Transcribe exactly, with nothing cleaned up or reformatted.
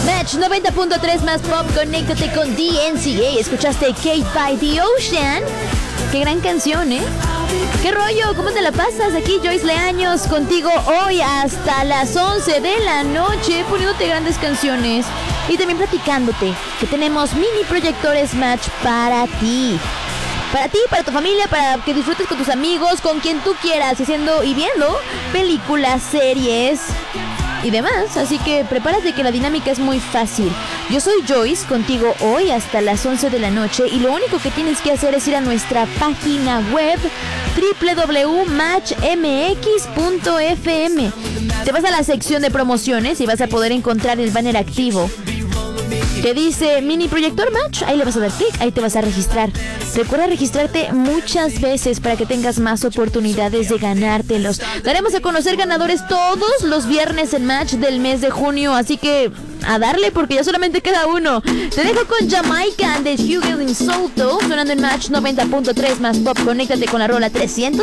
Match noventa punto tres más pop, conéctate con D N C A. Escuchaste Kate by the Ocean. Qué gran canción, ¿eh? ¿Qué rollo? ¿Cómo te la pasas? Aquí Joyce Leaños contigo hoy hasta las once de la noche, poniéndote grandes canciones y también platicándote que tenemos mini proyectores Match para ti. Para ti, para tu familia, para que disfrutes con tus amigos, con quien tú quieras, haciendo y viendo películas, series y demás. Así que prepárate que la dinámica es muy fácil. Yo soy Joyce, contigo hoy hasta las once de la noche, y lo único que tienes que hacer es ir a nuestra página web doble u doble u doble u punto match m x punto f m. Te vas a la sección de promociones y vas a poder encontrar el banner activo que dice Mini Proyector Match. Ahí le vas a dar clic, ahí te vas a registrar. Recuerda registrarte muchas veces para que tengas más oportunidades de ganártelos. Daremos a conocer ganadores todos los viernes en Match del mes de junio, así que a darle porque ya solamente queda uno. Te dejo con Jamaica de Hugel Insulto sonando en Match noventa punto tres más pop. Conéctate con la rola trescientos